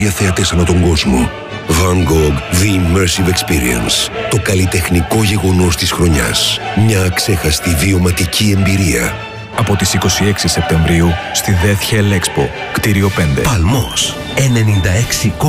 για θεατές ανά τον κόσμο. Van Gogh The Immersive Experience. Το καλλιτεχνικό γεγονός της χρονιάς. Μια αξέχαστη βιωματική εμπειρία. Από τις 26 Σεπτεμβρίου στη Death Hell Expo, κτίριο 5. Παλμός 96,6.